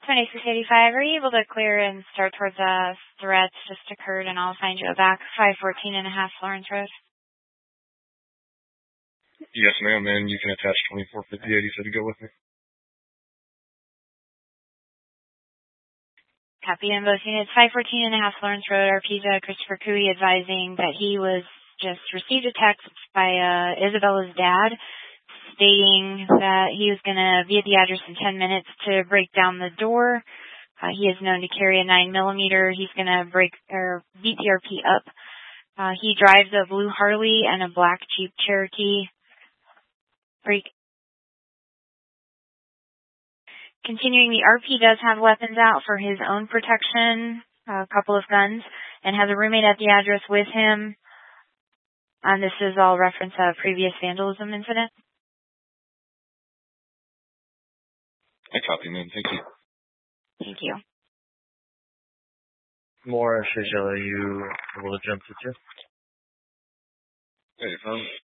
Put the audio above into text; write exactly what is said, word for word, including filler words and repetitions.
twenty-six eighty-five, are you able to clear and start towards the threats just occurred, and I'll find you a back five fourteen and a half Lawrence Road? Yes, ma'am, and you can attach twenty-four fifty-eight, he said to go with me. Copy in both units. five fourteen and a half Lawrence Road, Arpita, Christopher Cooey advising that he was just received a text by uh, Isabella's dad stating that he was going to be at the address in ten minutes to break down the door. Uh, he is known to carry a nine millimeter. He's going to break or beat the R P up. Uh, he drives a blue Harley and a black Jeep Cherokee. Break. Continuing, the R P does have weapons out for his own protection, a couple of guns, and has a roommate at the address with him. And this is all reference to a previous vandalism incident. I copy, man. Thank you. Thank you. More, Shigella, you able to jump to two? Hey, if I'm